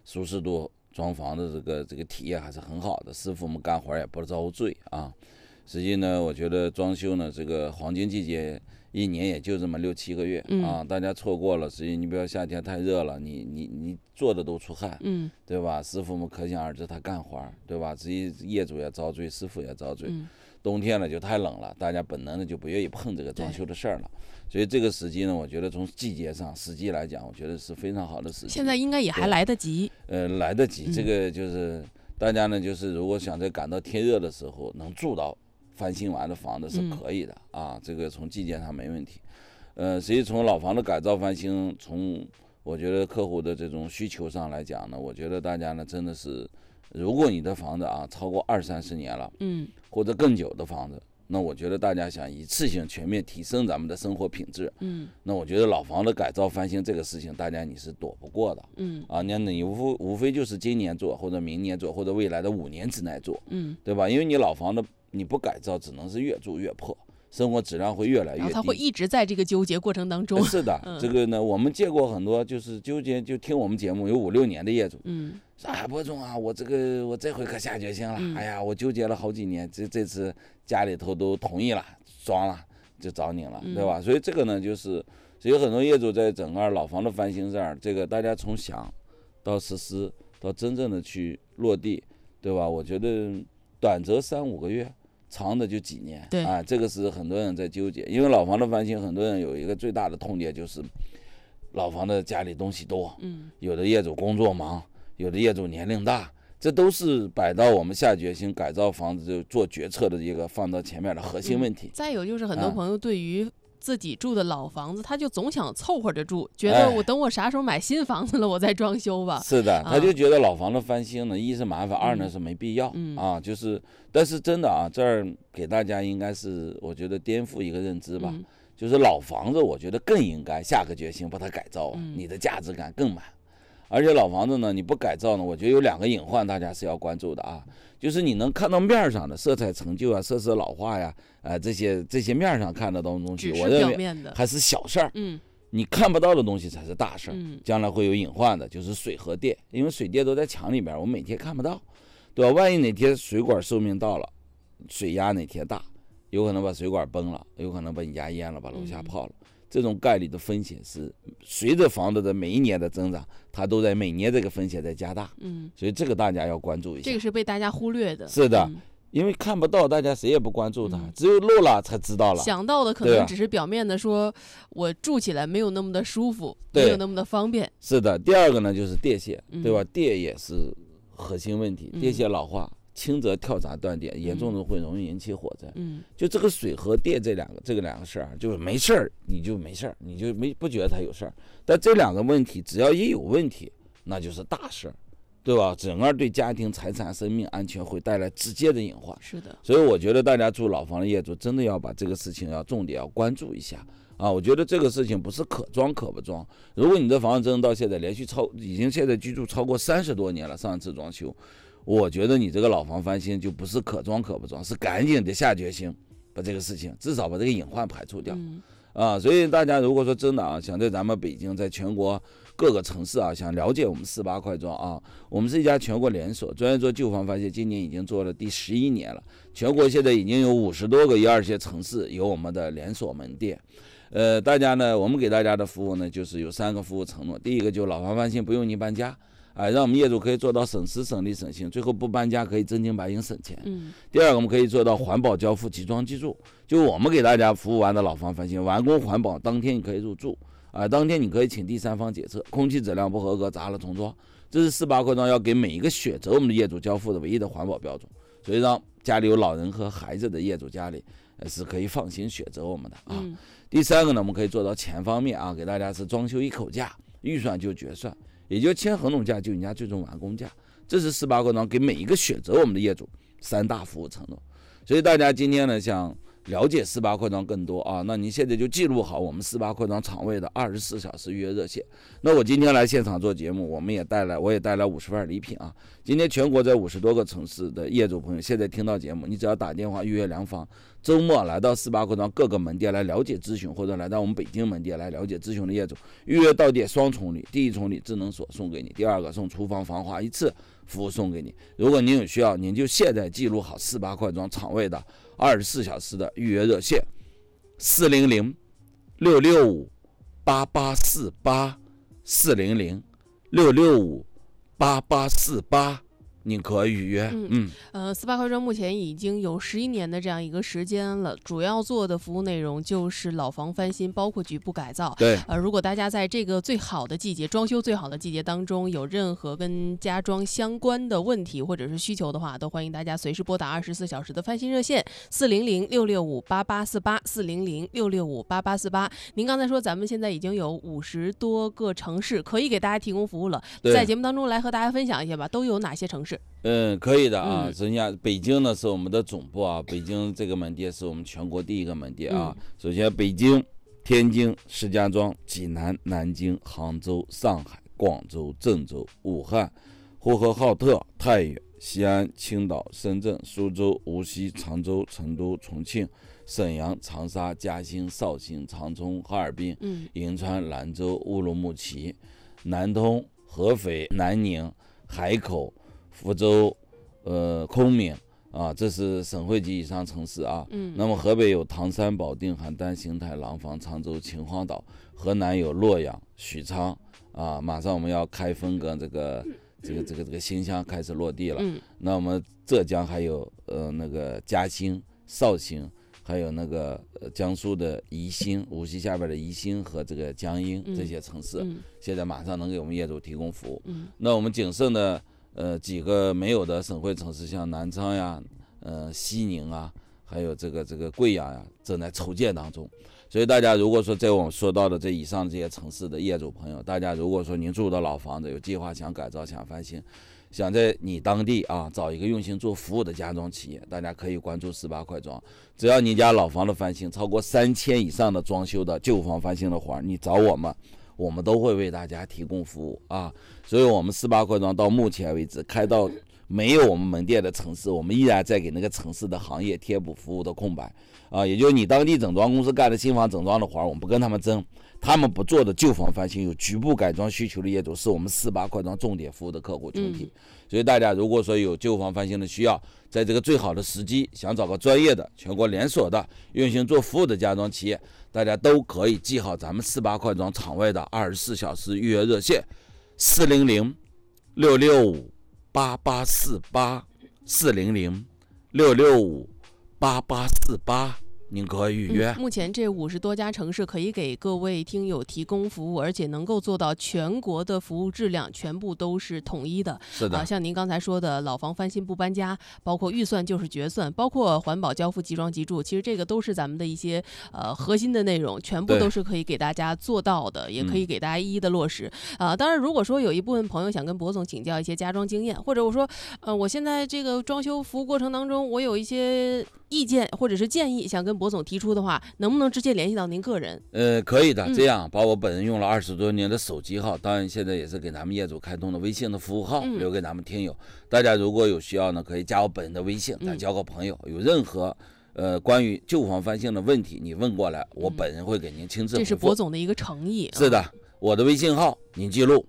舒适度、装房的这个体验还是很好的，师傅们干活也不遭罪啊。实际呢，我觉得装修呢，这个黄金季节一年也就这么6-7个月啊，大家错过了。实际你比如夏天太热了，你做的都出汗，对吧？师傅们可想而知他干活，对吧？实际业主也遭罪，师傅也遭罪。冬天了就太冷了，大家本能的就不愿意碰这个装修的事儿了。所以这个时机呢，我觉得从季节上、时机来讲，我觉得是非常好的时机。 现在应该也还来得及。 来得及。这个就是大家呢，就是如果想在赶到天热的时候能住到翻新完的房子是可以的啊，这个从季节上没问题。实际从老房的改造翻新，从我觉得客户的这种需求上来讲呢，我觉得大家呢真的是，如果你的房子啊超过20-30年了，或者更久的房子，那我觉得大家想一次性全面提升咱们的生活品质，那我觉得老房的改造翻新这个事情，大家你是躲不过的，你无非就是今年做，或者明年做，或者未来的5年之内做，对吧？因为你老房子你不改造，只能是越住越破，生活质量会越来越低， 然后他会一直在这个纠结过程当中。 是的，这个呢，我们见过很多就是纠结，就听我们节目有5-6年的业主，说博总啊，我这回可下决心了，哎呀，我纠结了好几年，这次家里头都同意了，装了，就找你了，对吧？所以这个呢，就是所以很多业主在整个老房的翻新这儿，这个大家从想到实施到真正的去落地，对吧？我觉得短则3-5个月。长的就几年， 对啊，这个是很多人在纠结，因为老房的翻新，很多人有一个最大的痛点就是老房的家里东西多，有的业主工作忙，有的业主年龄大，这都是摆到我们下决心改造房子就做决策的一个放到前面的核心问题。 再有就是很多朋友对于自己住的老房子，他就总想凑合着住，觉得我等我啥时候买新房子了，我再装修吧。 是的，他就觉得老房的翻新呢，一是麻烦，二呢是没必要啊。就是，但是真的啊，这儿给大家应该是我觉得颠覆一个认知吧，就是老房子，我觉得更应该下个决心把它改造，你的价值感更满。而且老房子呢，你不改造呢，我觉得有2个隐患，大家是要关注的啊。就是你能看到面上的色彩陈旧啊、设施老化呀，这些面上看得到的东西，我认为还是小事儿。你看不到的东西才是大事儿，将来会有隐患的，就是水和电，因为水电都在墙里边，我们每天看不到，对吧？万一哪天水管寿命到了，水压哪天大，有可能把水管崩了，有可能把你家淹了，把楼下泡了。这种概率的风险是随着房子的每一年的增长，它都在每年这个风险在加大。所以这个大家要关注一下。 这个是被大家忽略的。 是的，因为看不到，大家谁也不关注它，只有漏了才知道了。 想到的可能只是表面的说，我住起来没有那么的舒服，没有那么的方便。 是的，第二个呢就是电线，对吧？电也是核心问题，电线老化。轻则跳闸断电，严重的会容易引起火灾。就这个水和电这两个事儿，就是没事儿你就没事儿，你就不觉得它有事儿。但这2个问题，只要一有问题，那就是大事儿，对吧？整个对家庭财产、生命安全会带来直接的隐患。 是的， 所以我觉得大家住老房的业主真的要把这个事情重点要关注一下啊！我觉得这个事情不是可装可不装。如果你的房子真的到现在已经现在居住超过30多年了，上次装修。我觉得你这个老房翻新就不是可装可不装，是赶紧的下决心把这个事情至少把这个隐患排除掉啊！所以大家如果说真的啊，想在咱们北京，在全国各个城市啊，想了解我们48快装啊，我们是一家全国连锁，专业做旧房翻新，今年已经做了第11年了，全国现在已经有50多个1、2线城市有我们的连锁门店。大家呢，我们给大家的服务呢，就是有3个服务承诺，第一个就是老房翻新不用你搬家。让我们业主可以做到省时省力省心，最后不搬家可以真金白银省钱。第二个，我们可以做到环保交付即装即住，就我们给大家服务完的老房翻新，完工环保，当天你可以入住，当天你可以请第三方检测，空气质量不合格砸了重装。这是48快装要给每一个选择我们的业主交付的唯一的环保标准，所以让家里有老人和孩子的业主家里是可以放心选择我们的啊。第三个呢，我们可以做到钱方面啊，给大家是装修一口价，预算就决算。也就签合同价就你家最终完工价，这是48快装给每一个选择我们的业主3大服务承诺。所以大家今天呢，像了解18块庄更多啊，那您现在就记录好我们18块庄厂位的24小时预约热线。那我今天来现场做节目，我也带来50份礼品啊。今天全国在50多个城市的业主朋友，现在听到节目，你只要打电话预约良方，周末来到18块庄各个门店来了解咨询，或者来到我们北京门店来了解咨询的业主，预约到店双重礼，第一重礼智能锁送给你，第二个送厨房防滑1次服务送给你。如果您有需要，您就现在记录好18块庄厂位的24小时的预约热线，400-665-8848 400-665-8848，您可以预约。 18块庄目前已经有11年的这样一个时间了，主要做的服务内容就是老房翻新，包括局部改造。 对， 如果大家在这个最好的季节，装修最好的季节当中，有任何跟家装相关的问题或者是需求的话，都欢迎大家随时拨打24小时的翻新热线400-665-8848 400-665-8848。您刚才说咱们现在已经有50多个城市可以给大家提供服务了，在节目当中来和大家分享一下吧，都有哪些城市？ 可以的啊。首先，北京呢是我们的总部啊，北京这个门店是我们全国第一个门店啊。首先，北京、天津、石家庄、济南、南京、杭州、上海、广州、郑州、武汉、呼和浩特、太原、西安、青岛、深圳、苏州、无锡、常州、成都、重庆、沈阳、长沙、嘉兴、绍兴、长春、哈尔滨、银川、兰州、乌鲁木齐、南通、合肥、南宁、海口、福州、昆明啊，这是省会级以上城市啊。那么河北有唐山、保定、邯郸、邢台、廊坊、常州、秦皇岛；河南有洛阳、许昌啊，马上我们要开分割这个新乡开始落地了。那我们浙江还有那个嘉兴、绍兴，还有那个江苏的宜兴，无锡下边的宜兴和这个江阴这些城市，现在马上能给我们业主提供服务。那我们仅剩的几个没有的省会城市，像南昌呀、西宁啊，还有这个贵阳呀，正在筹建当中。所以大家如果说在我们说到的这以上这些城市的业主朋友，大家如果说您住的老房子有计划想改造、想翻新，想在你当地啊找一个用心做服务的家装企业，大家可以关注18块庄。只要你家老房的翻新超过3000以上的装修的旧房翻新的活，你找我们，我们都会为大家提供服务啊。所以我们18块庄到目前为止开到没有我们门店的城市，我们依然在给那个城市的行业贴补服务的空白啊，也就是你当地整装公司干的新房整装的活，我们不跟他们争，他们不做的旧房翻新有局部改装需求的业主，是我们18块庄重点服务的客户群体。所以大家如果说有旧房翻新的需要，在这个最好的时机，想找个专业的全国连锁的用心做服务的家装企业，大家都可以记好咱们18块庄厂位的24小时预约热线400-665-8848 400-665-8848，您可以预约。 目前这50多家城市可以给各位听友提供服务，而且能够做到全国的服务质量全部都是统一的。 是的， 像您刚才说的老房翻新不搬家，包括预算就是决算，包括环保交付即装即住，其实这个都是咱们的一些核心的内容，全部都是可以给大家做到的，也可以给大家一一的落实。当然，如果说有一部分朋友想跟博总请教一些家装经验，或者我说我现在这个装修服务过程当中，我有一些意见或者是建议想跟博总提出的话，能不能直接联系到您个人？ 可以的。这样把我本人用了20多年的手机号，当然现在也是给咱们业主开通的微信的服务号，留给咱们听友。大家如果有需要呢，可以加我本人的微信，咱交个朋友。有任何关于旧房翻新的问题，你问过来，我本人会给您亲自回复。 这是博总的一个诚意。 是的，我的微信号您记录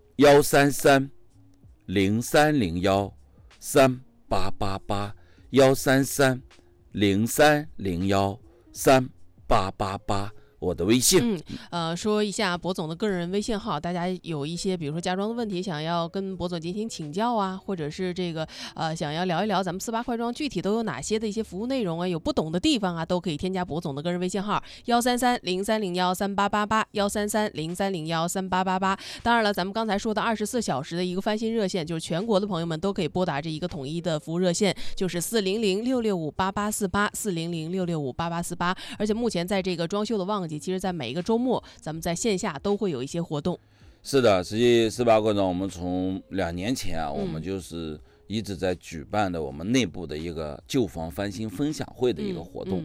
133-0301-3888 133-0301-3888，我的微信。 说一下博总的个人微信号，大家有一些比如说家装的问题想要跟博总进行请教啊，或者是这个想要聊一聊咱们18块庄具体都有哪些的一些服务内容啊，有不懂的地方啊，都可以添加博总的个人微信号133-0301-3888 133-0301-3888。当然了，咱们刚才说的24小时的一个翻新热线，就是全国的朋友们都可以拨打这一个统一的服务热线，就是400-665-8848 400-665-8848。而且目前在这个装修的旺季，其实在每一个周末咱们在线下都会有一些活动。 是的，实际18块庄我们从2年前我们就是一直在举办的我们内部的一个旧房翻新分享会的一个活动。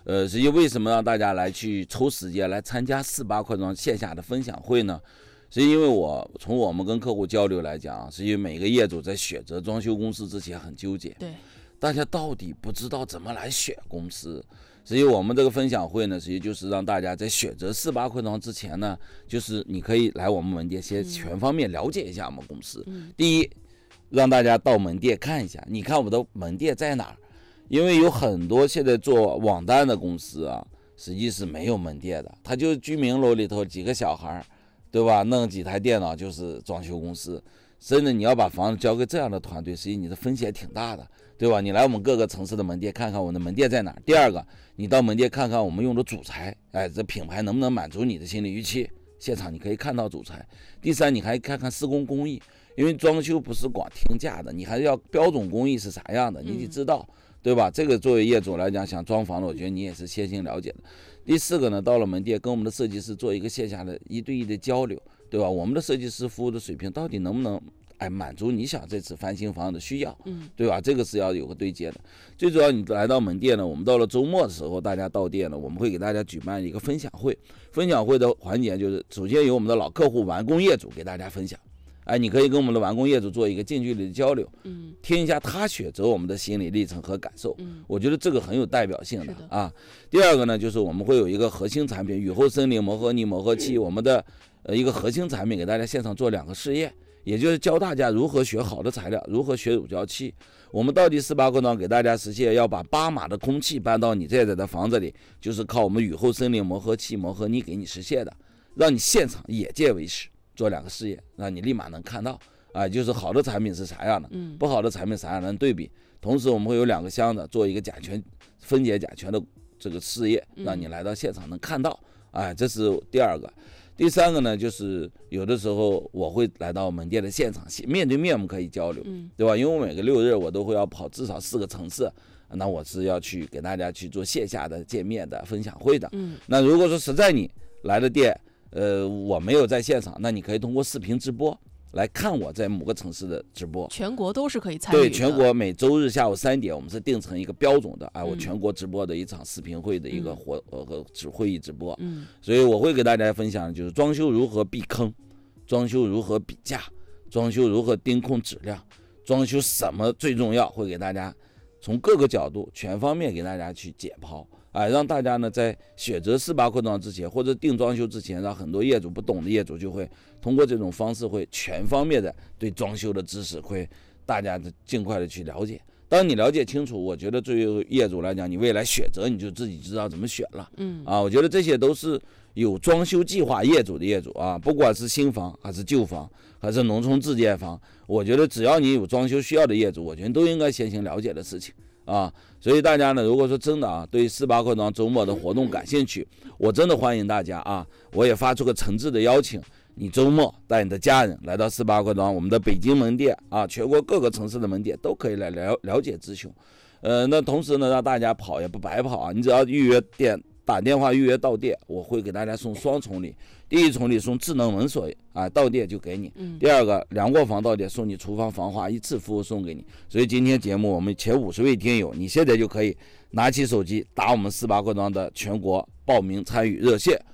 实际为什么让大家来去抽时间来参加48块庄线下的分享会呢？是因为从我们跟客户交流来讲，是因为每个业主在选择装修公司之前很纠结， 对， 大家到底不知道怎么来选公司。所以我们这个分享会呢，实际就是让大家在选择48块庄之前呢，就是你可以来我们门店先全方面了解一下我们公司。第一，让大家到门店看一下，你看我的门店在哪儿？因为有很多现在做网单的公司啊，实际是没有门店的，他就居民楼里头几个小孩，对吧？弄几台电脑就是装修公司。甚至你要把房子交给这样的团队，实际你的风险挺大的，对吧？你来我们各个城市的门店看看我们的门店在哪儿。第二个，你到门店看看我们用的主材，这品牌能不能满足你的心理预期？现场你可以看到主材。第三，你还看看施工工艺，因为装修不是光听价的，你还是要标准工艺是啥样的，你得知道，对吧？这个作为业主来讲，想装房的，我觉得你也是先行了解的。第四个呢，到了门店跟我们的设计师做一个线下的1对1的交流，对吧？我们的设计师服务的水平到底能不能满足你想这次翻新房的需要，对吧？这个是要有个对接的。最主要你来到门店呢，我们到了周末的时候，大家到店呢，我们会给大家举办一个分享会。分享会的环节就是，首先由我们的老客户完工业主给大家分享，你可以跟我们的完工业主做一个近距离的交流，听一下他选择我们的心理历程和感受，我觉得这个很有代表性的啊。第二个呢，就是我们会有一个核心产品雨后森林磨合泥磨合器，我们的一个核心产品给大家现场做2个试验，也就是教大家如何选好的材料，如何选乳胶漆。我们到底48块庄给大家实现要把8码的空气搬到你这的房子里，就是靠我们雨后森林磨合器磨合泥给你实现的，让你现场眼见为实。做2个试验，让你立马能看到，就是好的产品是啥样的，不好的产品啥样能对比。同时我们会有2个箱子做一个甲醛分解甲醛的这个试验，让你来到现场能看到，这是第2个。第3个呢，就是有的时候我会来到门店的现场，面对面我们可以交流，对吧？因为我每个6日我都会要跑至少4个城市，那我是要去给大家去做线下的见面的分享会的。那如果说实在你来的店我没有在现场，那你可以通过视频直播来看我在某个城市的直播， 全国都是可以参与的。 对，全国每周日下午3点，我们是定成一个标准的，我全国直播的一场视频会的一个会议直播。所以我会给大家分享，就是装修如何避坑，装修如何比价，装修如何盯控质量，装修什么最重要，会给大家从各个角度全方面给大家去解剖。让大家呢在选择48块庄之前，或者定装修之前，让很多业主不懂的业主就会通过这种方式，会全方面的对装修的知识会大家尽快的去了解。当你了解清楚，我觉得对于业主来讲，你未来选择你就自己知道怎么选了。我觉得这些都是有装修计划业主的业主啊，不管是新房还是旧房还是农村自建房，我觉得只要你有装修需要的业主，我觉得都应该先行了解的事情。所以大家呢，如果说真的对48块庄周末的活动感兴趣，我真的欢迎大家我也发出个诚挚的邀请，你周末带你的家人来到48块庄我们的北京门店全国各个城市的门店都可以来了解咨询。那同时呢，让大家跑也不白跑你只要预约店，打电话预约到店，我会给大家送双重礼。第一重礼送智能门锁到店就给你，第2个2卧房到店送你厨房防滑1次服务送给你。所以今天节目我们前50位听友，你现在就可以拿起手机打我们48块庄的全国报名参与热线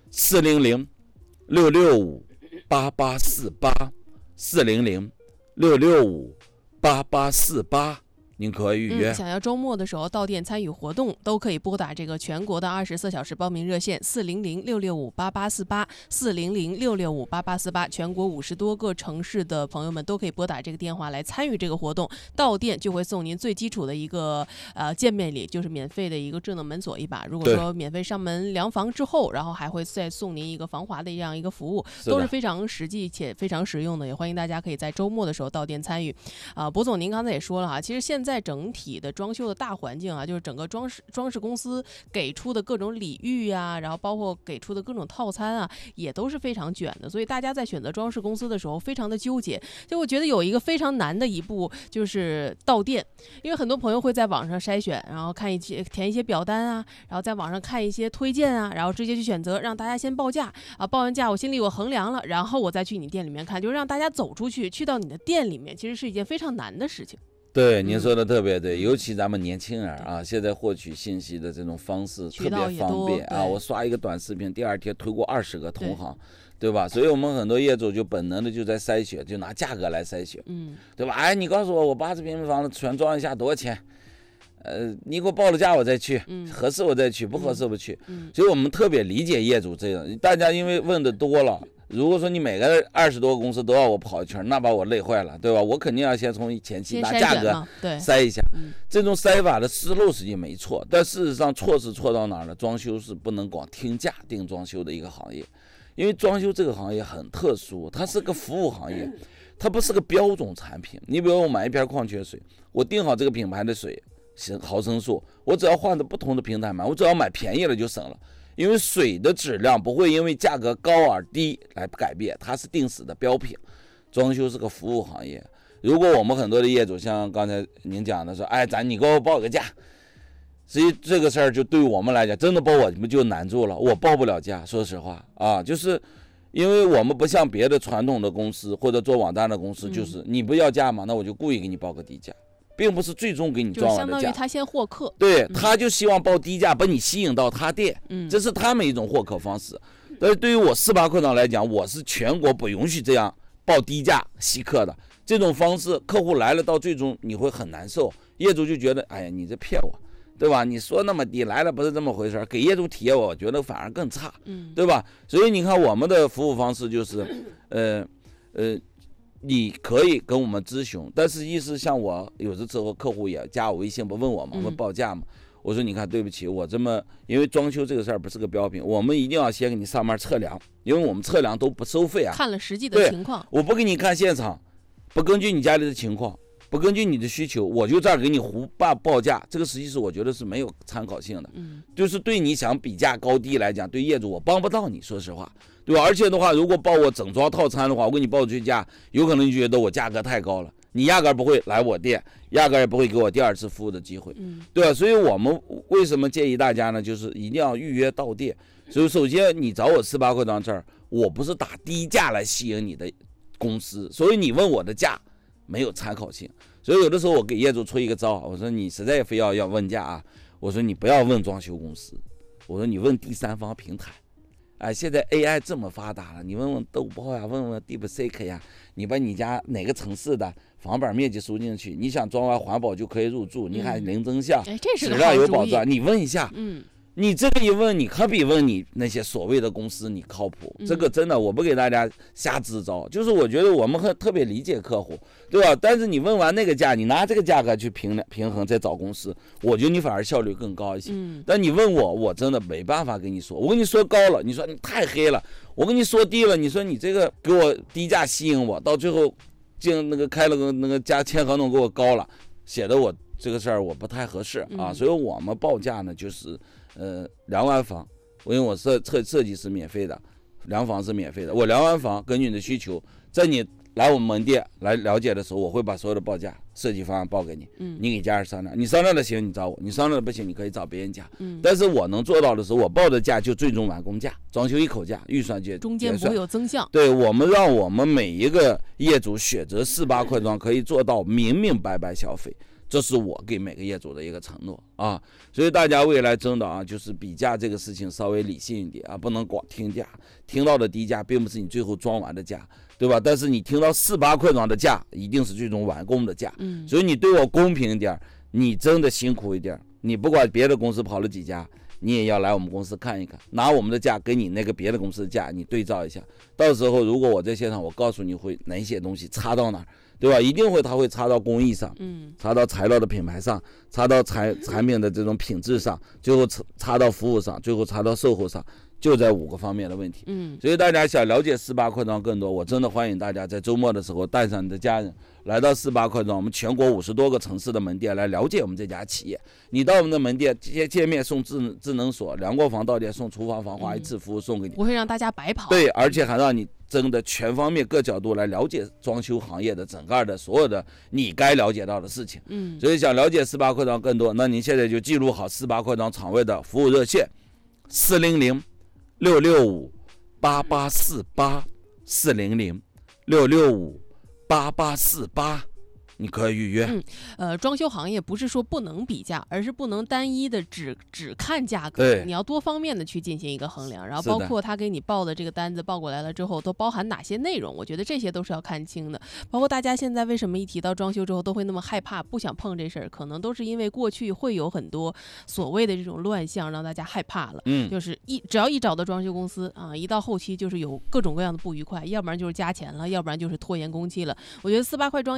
400-665-8848，400-665-8848，您可以预约。 想要周末的时候到店参与活动，都可以拨打这个全国的24小时报名热线400-665-8848，400-665-8848，全国50多个城市的朋友们都可以拨打这个电话来参与这个活动。到店就会送您最基础的一个见面礼，就是免费的一个智能门锁一把。如果说免费上门量房之后，然后还会再送您一个防滑的这样一个服务，都是非常实际且非常实用的。也欢迎大家可以在周末的时候到店参与。博总您刚才也说了其实现在整体的装修的大环境就是整个装饰公司给出的各种礼遇然后包括给出的各种套餐也都是非常卷的，所以大家在选择装饰公司的时候非常的纠结。就我觉得有一个非常难的一步就是到店，因为很多朋友会在网上筛选，然后填一些表单然后在网上看一些推荐然后直接去选择，让大家先报价报完价我心里我衡量了，然后我再去你店里面看，就让大家走出去，去到你的店里面，其实是一件非常难的事情。 对，您说的特别对，尤其咱们年轻人啊，现在获取信息的这种方式特别方便啊，我刷一个短视频，第二天推过20个同行，对吧？所以我们很多业主就本能的就在筛选，就拿价格来筛选，对吧？哎，你告诉我80平米房子全装一下多少钱？你给我报了价我再去，合适我再去，不合适不去。所以我们特别理解业主这样，大家因为问的多了。如果说你每个20多个公司都要我跑一圈，那把我累坏了，对吧？我肯定要先从前期拿价格筛一下，这种筛法的思路实际没错，但事实上错是错到哪儿呢？装修是不能光听价定装修的一个行业，因为装修这个行业很特殊，它是个服务行业，它不是个标准产品。你比如我买一瓶矿泉水，我定好这个品牌的水毫升数，我只要换的不同的平台买，我只要买便宜了就省了。因为水的质量不会因为价格高而低来改变，它是定死的标品。装修是个服务行业，如果我们很多的业主像刚才您讲的说，哎，你给我报个价，实际这个事儿就对我们来讲，真的报我们就难住了，我报不了价，说实话啊，就是因为我们不像别的传统的公司或者做网站的公司，就是你不要价嘛，那我就故意给你报个低价。并不是最终给你装完的价， 相当于他先获客， 对，他就希望报低价把你吸引到他店，这是他们一种获客方式。但是对于我48课堂来讲，我是全国不允许这样报低价吸客的。这种方式，客户来了到最终你会很难受，业主就觉得，哎呀，你这骗我，对吧？你说那么低，来了不是这么回事，给业主体验，我觉得反而更差，对吧？所以你看我们的服务方式就是，你可以跟我们咨询，但是意思像我有的时候客户也加我微信不问我嘛，问报价嘛，我说你看对不起，我这么因为装修这个事儿不是个标品，我们一定要先给你上面测量，因为我们测量都不收费啊， 看了实际的情况， 我不给你看现场，不根据你家里的情况，不根据你的需求，我就这儿给你胡报价，这个实际是我觉得是没有参考性的，就是对你想比价高低来讲，对业主我帮不到你，说实话。对吧？而且的话，如果报我整装套餐的话，我给你报追加，有可能你觉得我价格太高了，你压根儿不会来我店，压根儿也不会给我第二次服务的机会，对吧？所以我们为什么建议大家呢？就是一定要预约到店。所以首先你找我48课堂这儿，我不是打低价来吸引你的公司，所以你问我的价没有参考性。所以有的时候我给业主出一个招，我说你实在非要问价啊，我说你不要问装修公司，我说你问第三方平台。哎，现在 AI 这么发达了，你问问豆包呀，问问 DeepSeek 呀，你把你家哪个城市的房板面积输进去，你想装完环保就可以入住，你看零增项，质量有保障，你问一下，你这个一问，你可比问你那些所谓的公司你靠谱。这个真的，我不给大家瞎支招，就是我觉得我们特别理解客户，对吧？但是你问完那个价，你拿这个价格去平衡再找公司，我觉得你反而效率更高一些。但你问我，我真的没办法跟你说。我跟你说高了，你说你太黑了；我跟你说低了，你说你这个给我低价吸引我，到最后开了个那个签合同给我高了，写的我这个事儿我不太合适啊。所以我们报价呢就是。量完房，因为我设计是免费的，量房是免费的。我量完房，根据你的需求，在你来我们门店来了解的时候，我会把所有的报价、设计方案报给你。你给家人商量，你商量的行，你找我；你商量的不行，你可以找别人家。但是我能做到的时候，我报的价就最终完工价，装修一口价，预算中间不会有增项。 对，我们让我们每一个业主选择48块装，可以做到明明白白消费。这是我给每个业主的一个承诺啊，所以大家未来真的啊，就是比价这个事情稍微理性一点啊，不能光听价，听到的低价并不是你最后装完的价，对吧？但是你听到48块装的价，一定是最终完工的价。所以你对我公平一点，你真的辛苦一点，你不管别的公司跑了几家，你也要来我们公司看一看，拿我们的价跟你那个别的公司的价你对照一下，到时候如果我在现场，我告诉你会哪些东西差到哪儿。对吧？一定会，它会插到工艺上，插到材料的品牌上，插到产品的这种品质上，最后插到服务上，最后插到售后上，就在5个方面的问题。所以大家想了解48块装更多，我真的欢迎大家在周末的时候带上你的家人来到48块装，我们全国50多个城市的门店来了解我们这家企业。你到我们的门店见面送智能锁，量过房到店送厨房防滑一次服务送给你， 不会让大家白跑。 对，而且还让你真的全方面各角度来了解装修行业的整个的所有的你该了解到的事情。所以想了解48块装更多，那您现在就记录好48块装厂位的服务热线：400-665-8848，400-665-8848。 你可以预约。 装修行业不是说不能比价，而是不能单一的只看价格， 对， 你要多方面的去进行一个衡量，然后是的包括他给你报的这个单子报过来了之后，都包含哪些内容，我觉得这些都是要看清的。包括大家现在为什么一提到装修之后都会那么害怕，不想碰这事儿，可能都是因为过去会有很多所谓的这种乱象，让大家害怕了。就是只要一找到装修公司啊，一到后期就是有各种各样的不愉快，要不然就是加钱了，要不然就是拖延工期了。我觉得48块装